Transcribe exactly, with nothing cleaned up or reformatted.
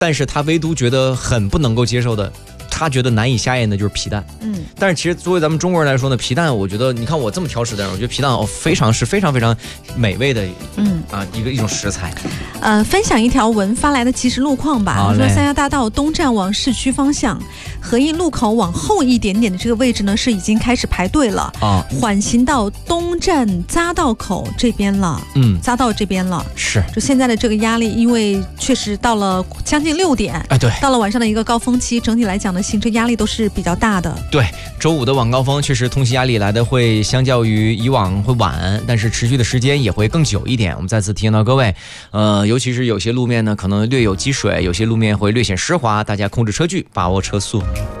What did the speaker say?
但是他唯独觉得很不能够接受的，他觉得难以下咽的就是皮蛋。嗯，但是其实作为咱们中国人来说呢，皮蛋我觉得，你看我这么挑食的人，我觉得皮蛋哦非常是非常非常美味的，嗯啊一个一种食材。 呃，分享一条文发来的即时路况吧。说三亚大道东站往市区方向，合一路口往后一点点的这个位置呢，是已经开始排队了啊，缓行到东站匝道口这边了。嗯，匝道这边了。是，就现在的这个压力，因为确实到了将近六点，哎，对，到了晚上的一个高峰期，整体来讲呢，行车压力都是比较大的。 对，周五的晚高峰确实通行压力来的会相较于以往会晚，但是持续的时间也会更久一点。我们再次提醒到各位，呃，尤其是有些路面呢可能略有积水，有些路面会略显湿滑，大家控制车距，把握车速。